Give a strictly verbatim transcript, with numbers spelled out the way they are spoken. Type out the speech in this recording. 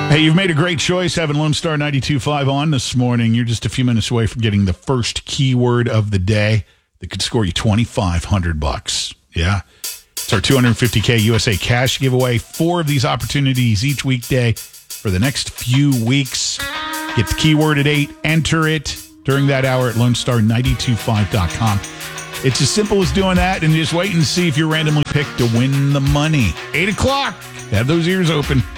Hey, you've made a great choice having Lone Star ninety-two point five on this morning. You're just a few minutes away from getting the first keyword of the day that could score you twenty-five hundred bucks. Yeah. It's our two hundred fifty K U S A cash giveaway. Four of these opportunities each weekday for the next few weeks. Get the keyword at eight. Enter it during that hour at lone star nine two five dot com. It's as simple as doing that and just waiting to see if you're randomly picked to win the money. eight o'clock. Have those ears open.